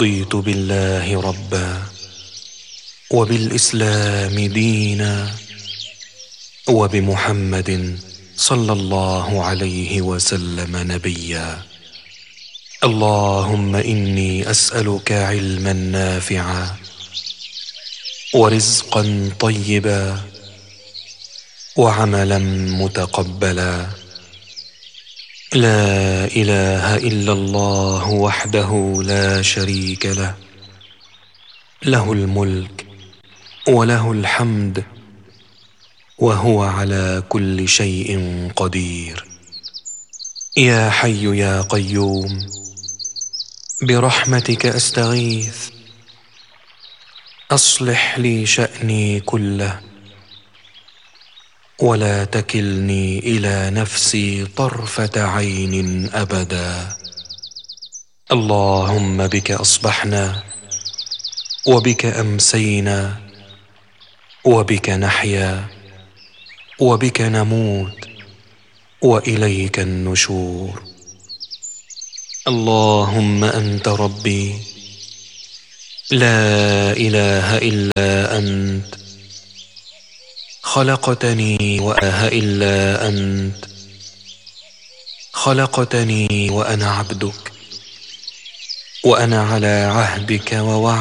رضيت بالله ربا وبالإسلام دينا وبمحمد صلى الله عليه وسلم نبيا. اللهم إني أسألك علما نافعا ورزقا طيبا وعملا متقبلا. لا إله إلا الله وحده لا شريك له، له الملك وله الحمد وهو على كل شيء قدير. يا حي يا قيوم برحمتك أستغيث، أصلح لي شأني كله ولا تكلني إلى نفسي طرفة عين أبدا. اللهم بك أصبحنا وبك أمسينا وبك نحيا وبك نموت وإليك النشور. اللهم أنت ربي لا إله إلا أنت، خلقتني وإله إلا أنت، خلقتني وأنا عبدك وأنا على عهدك ووعدك